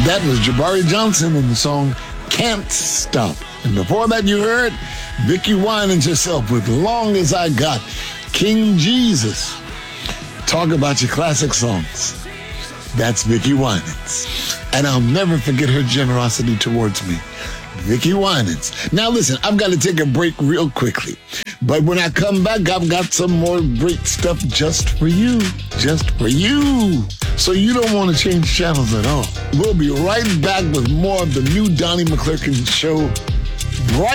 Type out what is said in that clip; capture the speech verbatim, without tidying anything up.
That was Jabari Johnson in the song Can't Stop. And before that, you heard Vicki Winans herself with Long As I Got. King Jesus. Talk about your classic songs. That's Vicki Winans. And I'll never forget her generosity towards me. Vicki Winans. Now listen, I've got to take a break real quickly. But when I come back, I've got some more great stuff just for you. Just for you. So you don't want to change channels at all. We'll be right back with more of the new Donnie McClurkin show right